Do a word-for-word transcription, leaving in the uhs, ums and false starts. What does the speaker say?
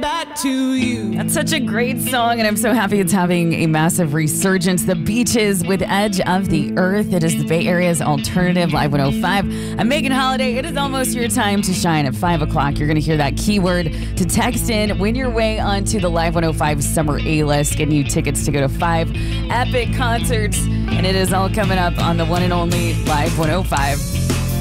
that to you. That's such a great song, and I'm so happy it's having a massive resurgence. The Beaches with Edge of the Earth. It is the Bay Area's alternative, Live one oh five. I'm Megan Holiday. It is almost your time to shine at five o'clock. You're going to hear that keyword to text in. Win your way onto the Live one oh five Summer A-List, getting you tickets to go to five epic concerts. And it is all coming up on the one and only Live one oh five.